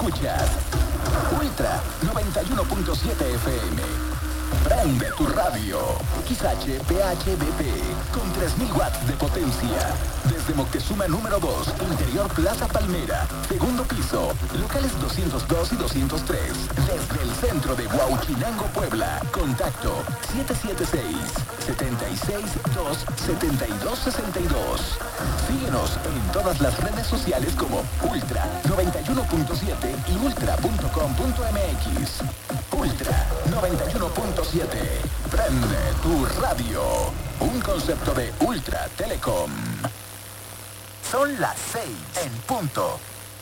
Escuchas Ultra 91.7 FM. Prende tu radio. XH-PHBP con 3000 watts de potencia. Desde Moctezuma número 2, Interior Plaza Palmera, segundo piso, locales 202 y 203. Desde el centro de Huauchinango, Puebla. Contacto 776-272-7262. Síguenos en todas las redes sociales como Ultra 91.7 y ultra.com.mx. Ultra 91.7. Prende tu radio. Un concepto de Ultra Telecom. Son las 6 en punto.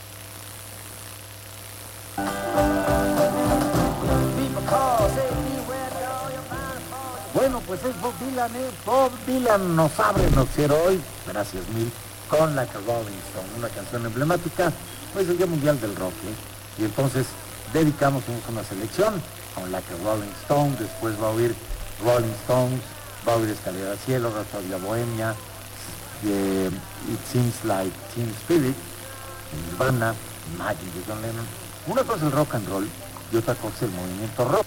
Bueno, pues es Bob Dylan, Bob Dylan nos abre el noticiero hoy, gracias mil, con Like a Rolling Stone, una canción emblemática, pues el Día Mundial del Rock, y entonces dedicamos una selección con Like a Rolling Stone, después va a oír Rolling Stones, va a oír Escalera al Cielo, Rhapsody Bohemia, It Seems Like Teen Spirit, Nirvana, Magic de John Lennon. Una cosa es el rock and roll y otra cosa es el movimiento rock.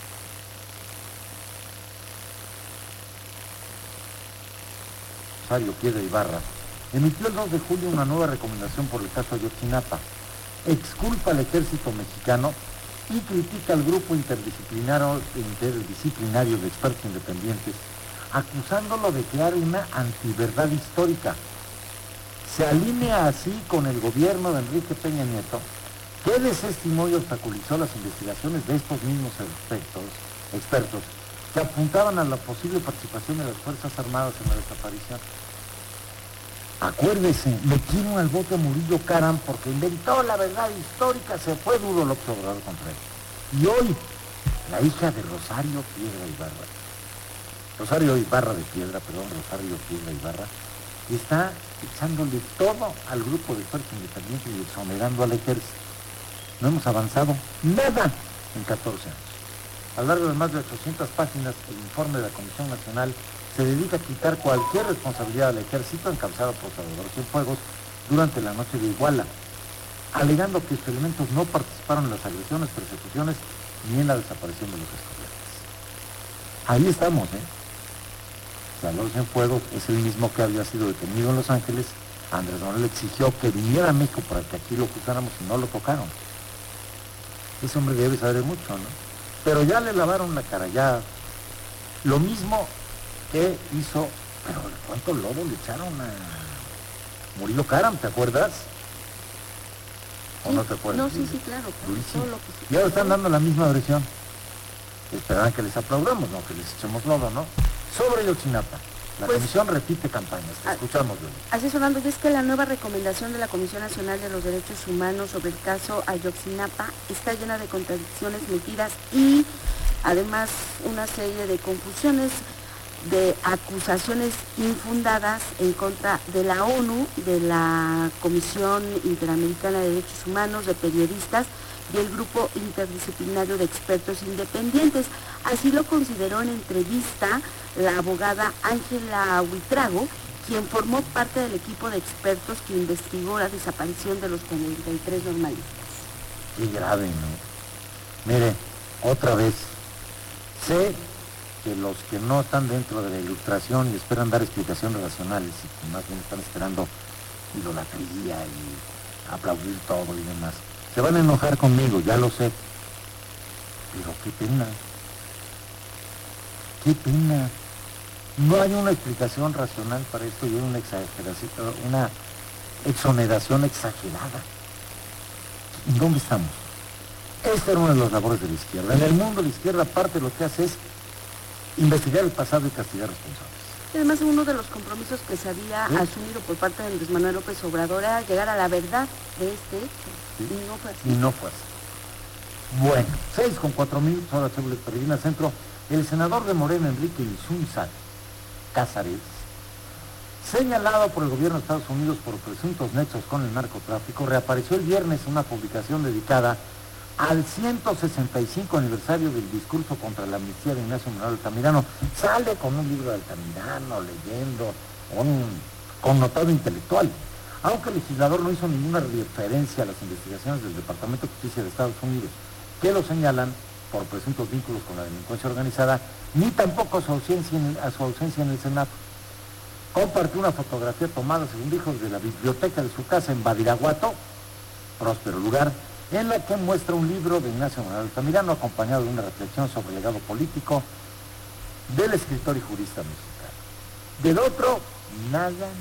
Rosario Piedra Ibarra emitió el 2 de julio una nueva recomendación por el caso Ayotzinapa. Exculpa al ejército mexicano y critica al grupo interdisciplinario de expertos independientes, acusándolo de crear una antiverdad histórica. Se alinea así con el gobierno de Enrique Peña Nieto, que desestimó y obstaculizó las investigaciones de estos mismos expertos que apuntaban a la posible participación de las Fuerzas Armadas en la desaparición. Acuérdese, metieron al bote a Murillo Karam porque inventó la verdad histórica, se fue duro López Obrador contra él. Y hoy, la hija de Rosario Piedra Ibarra está echándole todo al grupo de expertos independientes y exonerando al ejército. No hemos avanzado nada en 14 años. A lo largo de más de 800 páginas, el informe de la Comisión Nacional se dedica a quitar cualquier responsabilidad al ejército encabezado por Salvador Cienfuegos durante la noche de Iguala, alegando que sus elementos no participaron en las agresiones, persecuciones ni en la desaparición de los estudiantes. Ahí estamos, Salvador Cienfuegos es el mismo que había sido detenido en Los Ángeles. Andrés Manuel exigió que viniera a México para que aquí lo acusáramos y no lo tocaron. Ese hombre debe saber mucho, ¿no? Pero ya le lavaron la cara, ya. Lo mismo que hizo, pero ¿cuánto lodo le echaron a Murillo Karam? ¿Te acuerdas? ¿O no te acuerdas? No, sí, claro. Y ahora están dando la misma versión. Esperarán que les aplaudamos, no que les echemos lodo, ¿no? Sobre Ayotzinapa, la comisión repite campañas. Te escuchamos, Lili. Así sonando, es que la nueva recomendación de la Comisión Nacional de los Derechos Humanos sobre el caso Ayotzinapa está llena de contradicciones, mentiras y además una serie de confusiones, de acusaciones infundadas en contra de la ONU, de la Comisión Interamericana de Derechos Humanos, de periodistas y el grupo interdisciplinario de expertos independientes. Así lo consideró en entrevista la abogada Ángela Huitrago, quien formó parte del equipo de expertos que investigó la desaparición de los 43 normalistas. Qué grave, ¿no? Mire, otra vez, sé que los que no están dentro de la ilustración y esperan dar explicaciones racionales y que más bien están esperando idolatría y aplaudir todo y demás, se van a enojar conmigo, ya lo sé, pero qué pena, no hay una explicación racional para esto y una exageración, una exoneración exagerada. ¿En dónde estamos? Esta era una de las labores de la izquierda. En el mundo la izquierda parte de lo que hace es investigar el pasado y castigar responsables. Y además uno de los compromisos que se había asumido por parte de Andrés Manuel López Obrador era llegar a la verdad de este hecho. ¿Sí? Y no fue así. Y no fue así. Bueno, 6:04 hora Chevrolet Peregrina Centro. El senador de Morena, Enrique Insunza Cázares, señalado por el gobierno de Estados Unidos por presuntos nexos con el narcotráfico, reapareció el viernes en una publicación dedicada al 165 aniversario del discurso contra la amnistía de Ignacio Manuel Altamirano. Sale con un libro de Altamirano, leyendo, un connotado intelectual. aunque el legislador no hizo ninguna referencia a las investigaciones del Departamento de Justicia de Estados Unidos, que lo señalan por presuntos vínculos con la delincuencia organizada, ni tampoco a su ausencia en el Senado. Compartió una fotografía tomada, según dijo, de la biblioteca de su casa en Badiraguato, próspero lugar, en la que muestra un libro de Ignacio Manuel Altamirano, acompañado de una reflexión sobre el legado político del escritor y jurista mexicano. Del otro, nada.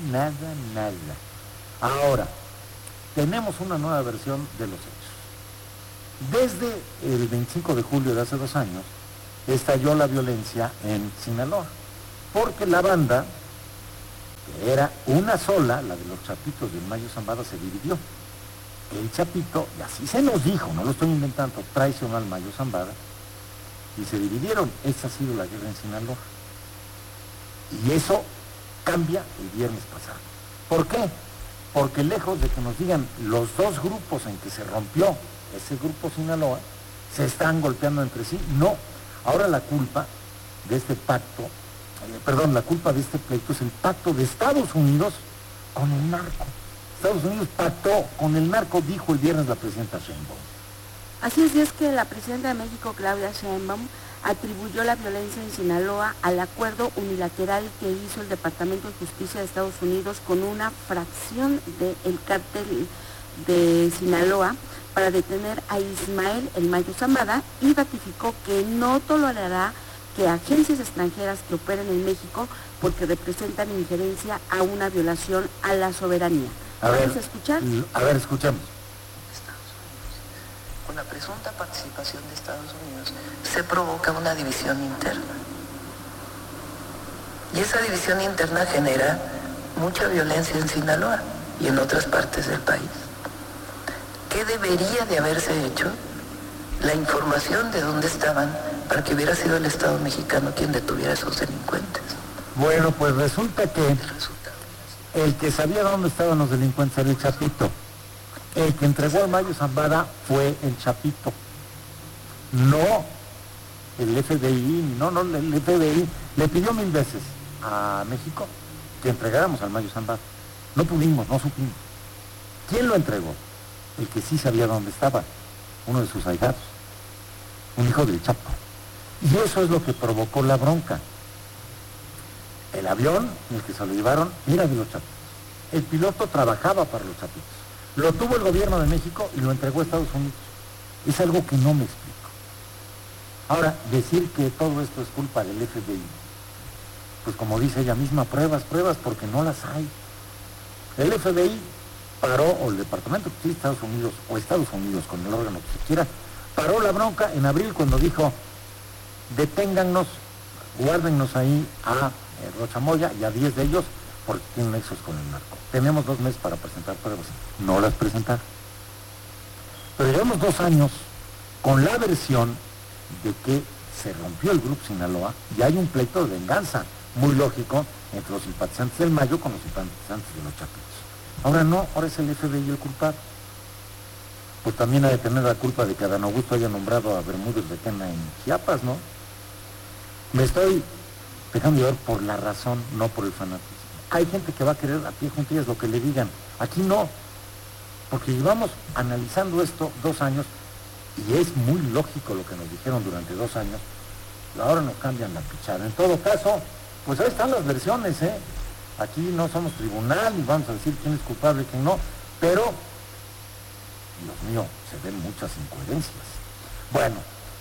Ahora, tenemos una nueva versión de los hechos. Desde el 25 de julio de hace 2 años, estalló la violencia en Sinaloa, porque la banda, que era una sola, la de los Chapitos del Mayo Zambada, se dividió. El Chapito, y así se nos dijo, no lo estoy inventando, traicionó al Mayo Zambada, y se dividieron. Esa ha sido la guerra en Sinaloa. Y eso cambia el viernes pasado. ¿Por qué? Porque lejos de que nos digan los dos grupos en que se rompió ese grupo Sinaloa, se están golpeando entre sí. No, ahora la culpa de este pacto, la culpa de este pleito es el pacto de Estados Unidos con el narco. Estados Unidos pactó con el narco, dijo el viernes la presidenta Sheinbaum. Así es que la presidenta de México, Claudia Sheinbaum, atribuyó la violencia en Sinaloa al acuerdo unilateral que hizo el Departamento de Justicia de Estados Unidos con una fracción del cártel de Sinaloa para detener a Ismael El Mayo Zambada, y ratificó que no tolerará que agencias extranjeras que operen en México porque representan injerencia a una violación a la soberanía. ¿Vamos a escuchar? A ver, escuchemos. Con la presunta participación de Estados Unidos se provoca una división interna. Y esa división interna genera mucha violencia en Sinaloa y en otras partes del país. ¿Qué debería de haberse hecho? La información de dónde estaban para que hubiera sido el Estado mexicano quien detuviera a esos delincuentes. Bueno, pues resulta que el que sabía dónde estaban los delincuentes era el Chapito. El que entregó al Mayo Zambada fue el Chapito. No el FBI, el FBI le pidió 1000 veces a México que entregáramos al Mayo Zambada. No pudimos, no supimos. ¿Quién lo entregó? El que sí sabía dónde estaba, uno de sus ahijados, un hijo del Chapo. Y eso es lo que provocó la bronca. El avión en el que se lo llevaron era de los Chapitos. El piloto trabajaba para los Chapitos. Lo tuvo el gobierno de México y lo entregó a Estados Unidos. Es algo que no me explico. Ahora, decir que todo esto es culpa del FBI, pues como dice ella misma, pruebas, porque no las hay. El FBI paró, o el Departamento de Justicia de Estados Unidos, o Estados Unidos, con el órgano que se quiera, paró la bronca en abril cuando dijo, deténgannos, guárdennos ahí a Rocha Moya y a 10 de ellos porque tienen nexos con el narco. Tenemos 2 meses para presentar pruebas. No las presentaron. Pero llevamos 2 años con la versión de que se rompió el grupo Sinaloa y hay un pleito de venganza muy lógico entre los simpatizantes del Mayo con los simpatizantes de los Chapitos. Ahora no, ahora es el FBI el culpable. Pues también ha de tener la culpa de que Adán Augusto haya nombrado a Bermúdez de Tena en Chiapas, ¿no? Me estoy dejando llevar por la razón, no por el fanatismo. Hay gente que va a querer a pie juntillas lo que le digan. Aquí no, porque llevamos analizando esto 2 años y es muy lógico lo que nos dijeron durante 2 años. Ahora nos cambian la pichada. En todo caso, pues ahí están las versiones, ¿eh? Aquí no somos tribunal y vamos a decir quién es culpable y quién no, pero, Dios mío, se ven muchas incoherencias. Bueno,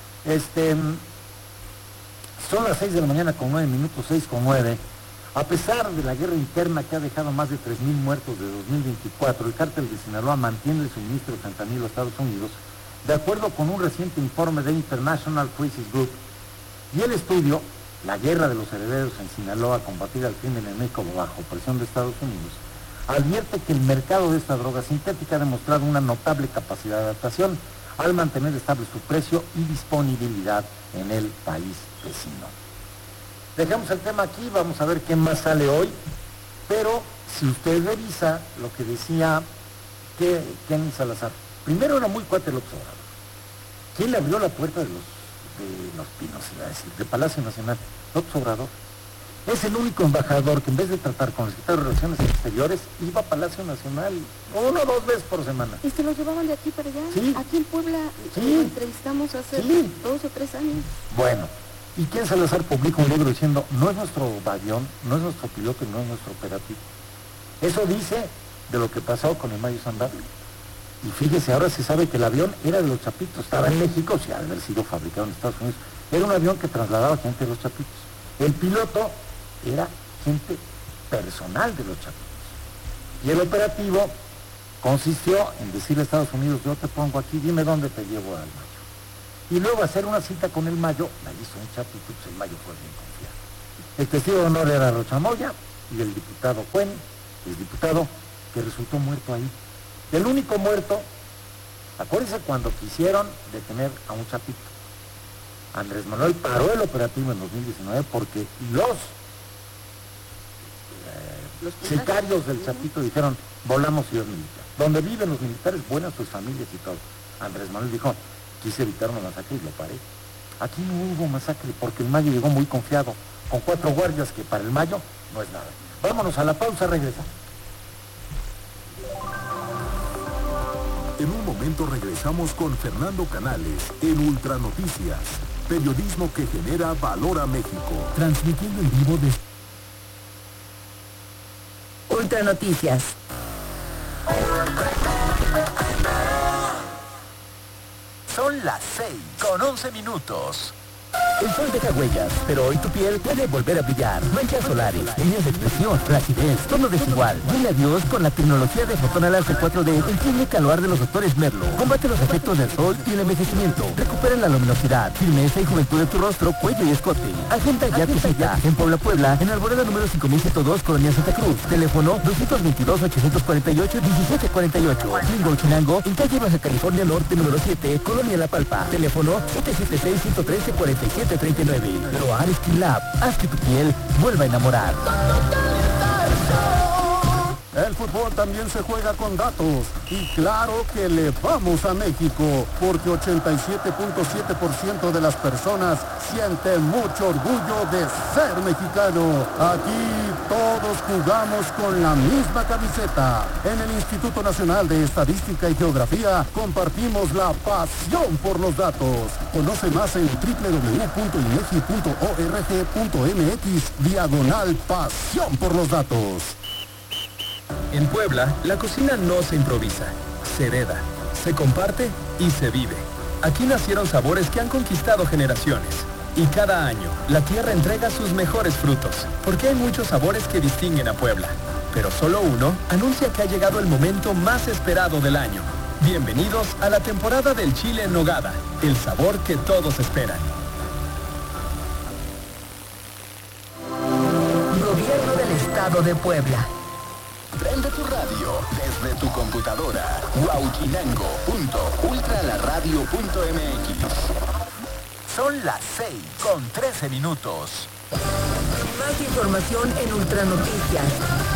son las 6 de la mañana con 9 minutos, 6:09. A pesar de la guerra interna que ha dejado más de 3.000 muertos de 2024, el cártel de Sinaloa mantiene el suministro de fentanilo a Estados Unidos, de acuerdo con un reciente informe de International Crisis Group. Y el estudio, La guerra de los herederos en Sinaloa, combatir al crimen en México bajo presión de Estados Unidos, advierte que el mercado de esta droga sintética ha demostrado una notable capacidad de adaptación al mantener estable su precio y disponibilidad en el país vecino. Dejamos el tema aquí, vamos a ver qué más sale hoy, pero si usted revisa lo que decía Ken Salazar, primero era muy cuate López Obrador. ¿Quién le abrió la puerta de los Pinos, iba a decir, de Palacio Nacional? López Obrador. Es el único embajador que en vez de tratar con el secretario de Relaciones Exteriores, iba a Palacio Nacional 1 o 2 veces por semana. ¿Y se lo llevaban de aquí para allá? Sí. Aquí en Puebla Sí. lo entrevistamos hace 2 o 3 años. Bueno, ¿y quién Salazar publica un libro diciendo, no es nuestro avión, no es nuestro piloto y no es nuestro operativo? Eso dice de lo que pasó con el Mayo Zambada. Y fíjese, ahora se sabe que el avión era de los Chapitos, estaba en México, si ha de haber sido fabricado en Estados Unidos. Era un avión que trasladaba gente de los Chapitos. El piloto era gente personal de los Chapitos. Y el operativo consistió en decirle a Estados Unidos, yo te pongo aquí, dime dónde te llevo al Mayo. Y luego hacer una cita con el Mayo, la hizo un Chapito, pues el Mayo fue bien confiado. El testigo de honor era Rochamoya y el diputado Cuen, el diputado que resultó muerto ahí. El único muerto, acuérdense cuando quisieron detener a un Chapito. Andrés Manuel paró el operativo en 2019 porque los sicarios del Chapito dijeron, volamos ciudad militar. Donde viven los militares, buenas sus familias y todo. Andrés Manuel dijo, quise evitar una masacre y lo paré. Aquí no hubo masacre porque el Mayo llegó muy confiado, con 4 guardias que para el Mayo no es nada. Vámonos a la pausa, regresamos. En un momento regresamos con Fernando Canales en Ultra Noticias. Periodismo que genera valor a México. Transmitiendo en vivo desde Ultra Noticias. Son las 6:11. El sol deja huellas, pero hoy tu piel puede volver a brillar. Manchas solares, líneas de expresión, flacidez, tono desigual. Dile adiós con la tecnología de fotonalarse 4D, el clínica Aloar de los doctores Merlo. Combate los efectos del sol y el envejecimiento. Recupera la luminosidad, firmeza y juventud de tu rostro, cuello y escote. Agenda ya tu cita. En Puebla, en Arboleda número 5102, Colonia Santa Cruz. Teléfono 222-848-1748. Chinango, en calle Baja California Norte número 7, Colonia La Palpa. Teléfono 776-113-4739. Aloar Skin Lab, haz que tu piel vuelva a enamorar. El fútbol también se juega con datos y claro que le vamos a México porque 87.7% de las personas sienten mucho orgullo de ser mexicano. Aquí todos jugamos con la misma camiseta. En el Instituto Nacional de Estadística y Geografía compartimos la pasión por los datos. Conoce más en www.inegi.org.mx/pasión por los datos. En Puebla, la cocina no se improvisa, se hereda, se comparte y se vive. Aquí nacieron sabores que han conquistado generaciones. Y cada año, la tierra entrega sus mejores frutos, porque hay muchos sabores que distinguen a Puebla. Pero solo uno anuncia que ha llegado el momento más esperado del año. Bienvenidos a la temporada del chile en nogada, el sabor que todos esperan. Gobierno del Estado de Puebla. Prende tu radio desde tu computadora. Huauchinango.ultralaradio.mx. Son las 6:13. Más información en Ultra Noticias.